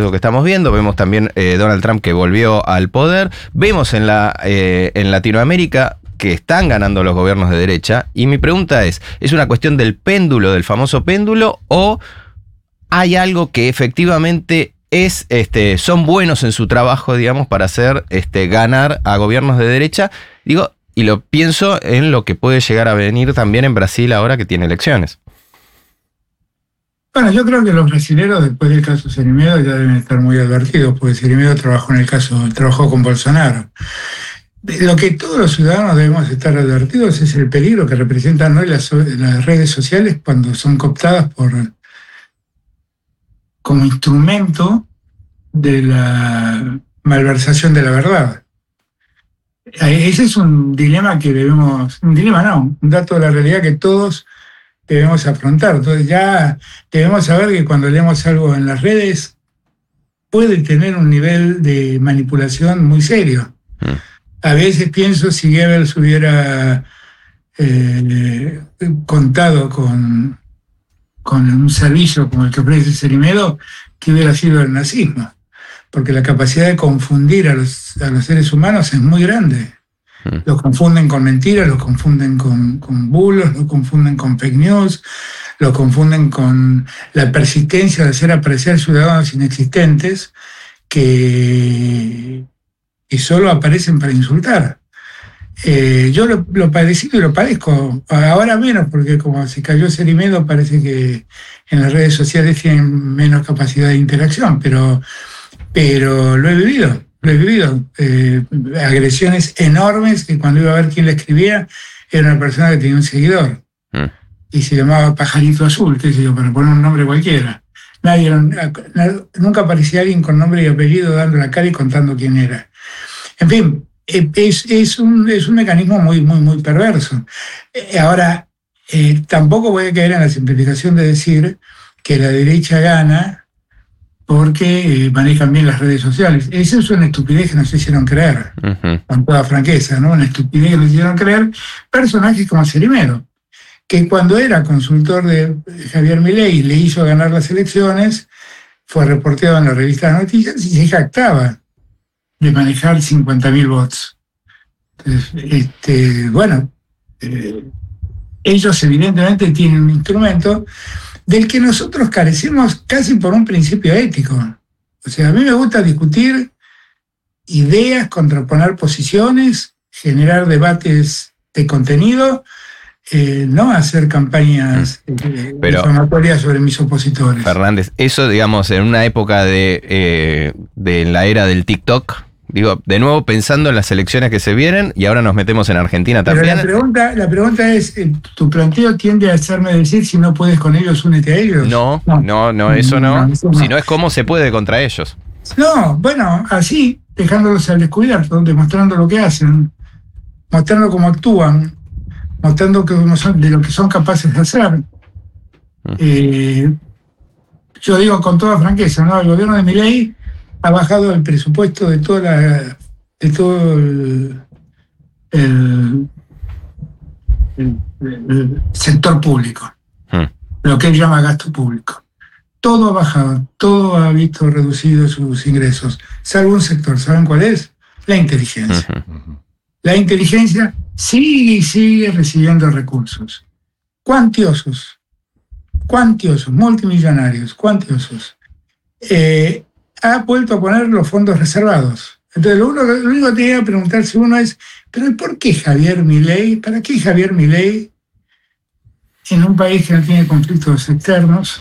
lo que estamos viendo. Vemos también Donald Trump que volvió al poder. Vemos en Latinoamérica que están ganando los gobiernos de derecha. Y mi pregunta ¿es una cuestión del péndulo, del famoso péndulo, o hay algo que efectivamente son buenos en su trabajo, digamos, para hacer ganar a gobiernos de derecha? Digo, y lo pienso en lo que puede llegar a venir también en Brasil ahora que tiene elecciones. Bueno, yo creo que los brasileños, después del caso Sorimedo, ya deben estar muy advertidos, porque Sorimedo trabajó con Bolsonaro. Lo que todos los ciudadanos debemos estar advertidos es el peligro que representan hoy las redes sociales cuando son cooptadas como instrumento de la malversación de la verdad. Ese es un dilema que un dato de la realidad que todos debemos afrontar. Entonces ya debemos saber que cuando leemos algo en las redes puede tener un nivel de manipulación muy serio. A veces pienso si Goebbels hubiera contado con un servicio como el que ofrece Sorimedo, que hubiera sido el nazismo, porque la capacidad de confundir a los seres humanos es muy grande. Los confunden con mentiras, los confunden con bulos, los confunden con fake news, los confunden con la persistencia de hacer aparecer ciudadanos inexistentes que solo aparecen para insultar. Yo lo padecí y lo padezco, ahora menos, porque como se cayó Sorimedo parece que en las redes sociales tienen menos capacidad de interacción, pero lo he vivido. Agresiones enormes que cuando iba a ver quién le escribía era una persona que tenía un seguidor y se llamaba Pajarito Azul, qué sé yo, para poner un nombre cualquiera. Nunca aparecía alguien con nombre y apellido dando la cara y contando quién era. En fin, es un mecanismo muy, muy, muy perverso. Ahora, tampoco voy a caer en la simplificación de decir que la derecha gana porque manejan bien las redes sociales. Esa es una estupidez que nos hicieron creer, con toda franqueza, ¿no? Una estupidez que nos hicieron creer personajes como Sorimedo, que cuando era consultor de Javier Milei y le hizo ganar las elecciones, fue reporteado en la revista de noticias y se jactaba de manejar 50.000 bots. Entonces, ellos evidentemente tienen un instrumento del que nosotros carecemos casi por un principio ético. O sea, a mí me gusta discutir ideas, contraponer posiciones, generar debates de contenido, no hacer campañas difamatorias sobre mis opositores. Fernández, eso, digamos, en una época de la era del TikTok, digo, de nuevo pensando en las elecciones que se vienen, y ahora nos metemos en Argentina también. Pero la pregunta es, ¿tu planteo tiende a hacerme decir si no puedes con ellos, únete a ellos? No, eso no. Si no es cómo se puede contra ellos. No, bueno, así, dejándolos al descubierto, demostrando lo que hacen, mostrando cómo actúan, mostrando de lo que son capaces de hacer. Yo digo con toda franqueza, ¿no? El gobierno de Milei ha bajado el presupuesto de todo el sector público, lo que él llama gasto público. Todo ha bajado, todo ha visto reducidos sus ingresos, salvo un sector. ¿Saben cuál es? La inteligencia. La inteligencia sigue recibiendo recursos cuantiosos, multimillonarios, cuantiosos. Ha vuelto a poner los fondos reservados. Entonces, lo único que tiene que preguntarse uno es, ¿pero por qué Javier Milei? ¿Para qué Javier Milei, en un país que no tiene conflictos externos,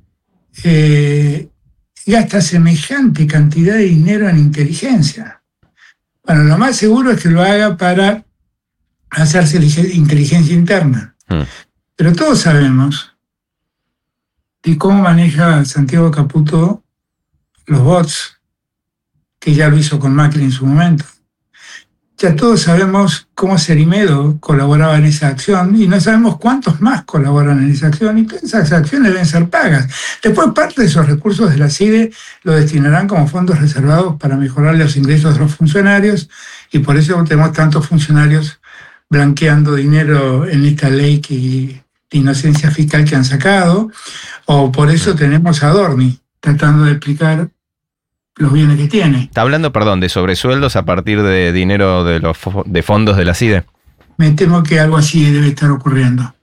gasta semejante cantidad de dinero en inteligencia? Bueno, lo más seguro es que lo haga para hacerse inteligencia interna. Pero todos sabemos de cómo maneja Santiago Caputo los bots, que ya lo hizo con Macri en su momento. Ya todos sabemos cómo Sorimedo colaboraba en esa acción y no sabemos cuántos más colaboran en esa acción, y todas esas acciones deben ser pagas. Después parte de esos recursos de la CIDE lo destinarán como fondos reservados para mejorar los ingresos de los funcionarios, y por eso tenemos tantos funcionarios blanqueando dinero en esta ley de inocencia fiscal que han sacado, o por eso tenemos a Dorni tratando de explicar los bienes que tiene. Está hablando, perdón, de sobresueldos a partir de dinero de fondos de la CIDE. Me temo que algo así debe estar ocurriendo.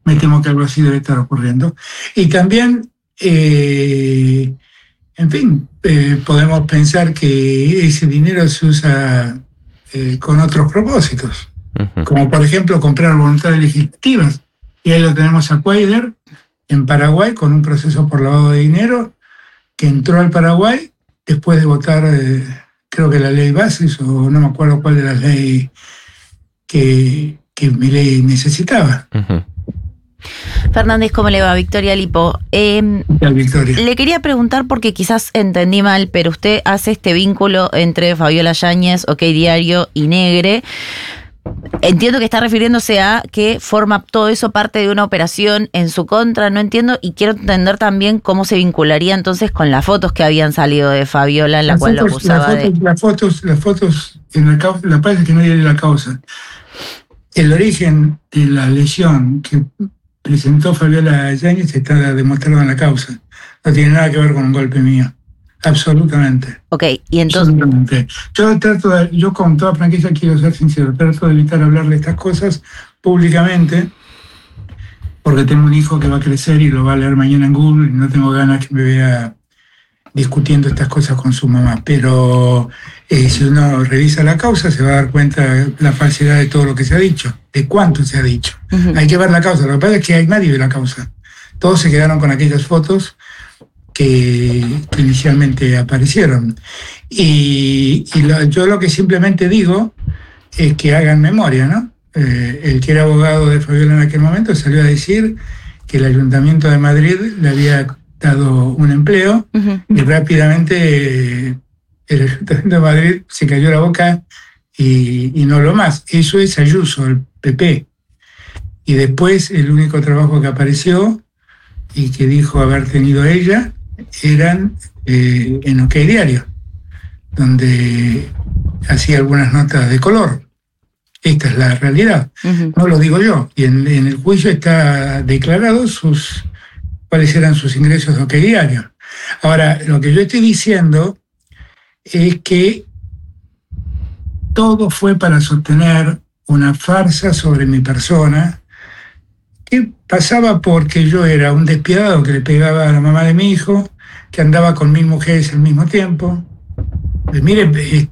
Y también, en fin, podemos pensar que ese dinero se usa con otros propósitos, como por ejemplo comprar voluntades legislativas. Y ahí lo tenemos a Cuéllar en Paraguay con un proceso por lavado de dinero que entró al Paraguay después de votar, creo que la ley Bases, o no me acuerdo cuál de las leyes que Milei necesitaba. Fernández, ¿cómo le va? Victoria Lipo. Victoria. Le quería preguntar, porque quizás entendí mal, pero usted hace este vínculo entre Fabiola Yáñez, OK Diario y Negre. Entiendo que está refiriéndose a que forma todo eso parte de una operación en su contra, no entiendo, y quiero entender también cómo se vincularía entonces con las fotos que habían salido de Fabiola, en la cual lo acusaba de... Las fotos en la parte que no tiene la causa. El origen de la lesión que presentó Fabiola Yáñez está demostrado en la causa. No tiene nada que ver con un golpe mío. Absolutamente. Ok, y entonces... Yo con toda franqueza quiero ser sincero, trato de evitar hablar de estas cosas públicamente, porque tengo un hijo que va a crecer y lo va a leer mañana en Google y no tengo ganas que me vea discutiendo estas cosas con su mamá. Pero si uno revisa la causa se va a dar cuenta de la falsedad de todo lo que se ha dicho, de cuánto se ha dicho. Hay que ver la causa. Lo que pasa es que nadie ve la causa. Todos se quedaron con aquellas fotos que inicialmente aparecieron. Yo lo que simplemente digo es que hagan memoria, ¿no? El que era abogado de Fabiola en aquel momento salió a decir que el Ayuntamiento de Madrid le había dado un empleo y rápidamente el Ayuntamiento de Madrid se cayó la boca y no lo más. Eso es Ayuso, el PP. Y después el único trabajo que apareció y que dijo haber tenido ella eran en OK Diario, donde hacía algunas notas de color. Esta es la realidad, no lo digo yo. Y en el juicio está declarado cuáles eran sus ingresos de OK Diario. Ahora, lo que yo estoy diciendo es que todo fue para sostener una farsa sobre mi persona, que pasaba porque yo era un despiadado que le pegaba a la mamá de mi hijo, que andaba con 1000 mujeres al mismo tiempo. Pues mire,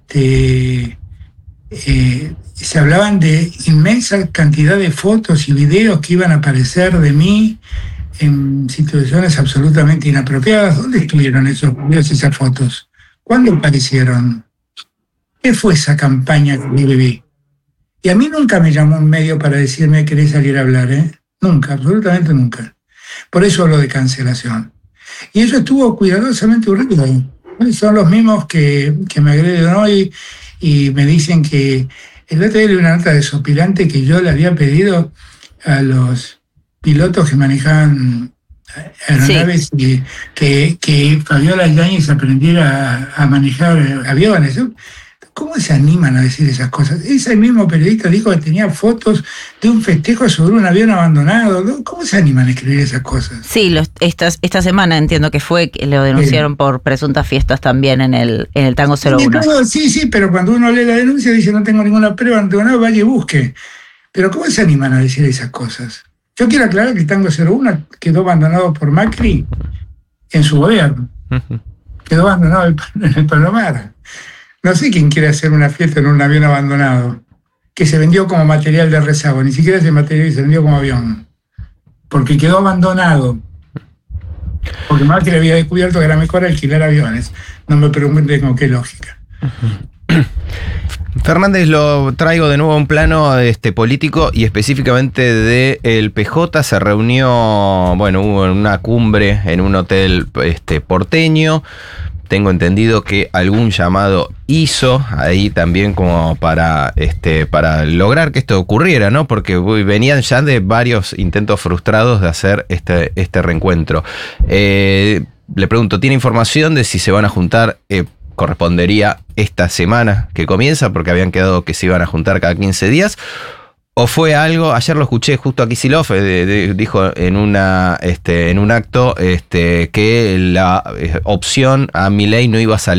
se hablaban de inmensa cantidad de fotos y videos que iban a aparecer de mí en situaciones absolutamente inapropiadas. ¿Dónde estuvieron esos videos, esas fotos? ¿Cuándo aparecieron? ¿Qué fue esa campaña que yo viví? Y a mí nunca me llamó un medio para decirme querés salir a hablar, ¿eh? Nunca, absolutamente nunca. Por eso hablo de cancelación. Y eso estuvo cuidadosamente ocurrido. Son los mismos que me agreden hoy y me dicen que el otro día leí una nota desopilante que yo le había pedido a los pilotos que manejaban aeronaves, sí, que Fabiola Yáñez aprendiera a manejar aviones. ¿Cómo se animan a decir esas cosas? Ese mismo periodista dijo que tenía fotos de un festejo sobre un avión abandonado. ¿Cómo se animan a escribir esas cosas? Sí, esta semana entiendo que fue que lo denunciaron por presuntas fiestas también en el Tango 01. Sí, pero cuando uno lee la denuncia dice no tengo ninguna prueba, no tengo nada, vaya y busque. Pero ¿cómo se animan a decir esas cosas? Yo quiero aclarar que el Tango 01 quedó abandonado por Macri en su gobierno. Quedó abandonado en el Palomar. No sé quién quiere hacer una fiesta en un avión abandonado, que se vendió como material de rezago, ni siquiera ese material se vendió como avión, porque quedó abandonado. Porque Macri había descubierto que era mejor alquilar aviones. No me pregunten con qué lógica. Fernández, lo traigo de nuevo a un plano político y específicamente del PJ. Se reunió, hubo una cumbre en un hotel porteño. Tengo entendido que algún llamado hizo ahí también como para lograr que esto ocurriera, ¿no? Porque venían ya de varios intentos frustrados de hacer este reencuentro. Le pregunto, ¿tiene información de si se van a juntar? Correspondería esta semana que comienza, porque habían quedado que se iban a juntar cada 15 días. ¿O fue algo? Ayer lo escuché justo a Kicillof, dijo en un acto que la opción a Milei no iba a salir